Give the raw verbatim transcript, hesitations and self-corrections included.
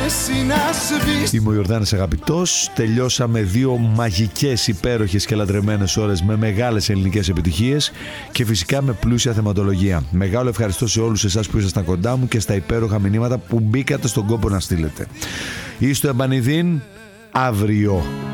Είμαι ο Ιορδάνης Αγαπητός. Τελειώσαμε δύο μαγικές, υπέροχες και λατρεμένες ώρες με μεγάλες ελληνικές επιτυχίες και φυσικά με πλούσια θεματολογία. Μεγάλο ευχαριστώ σε όλους εσάς που ήσασταν κοντά μου και στα υπέροχα μηνύματα που μπήκατε στον κόπο να στείλετε. Είστε επανειδήν αύριο.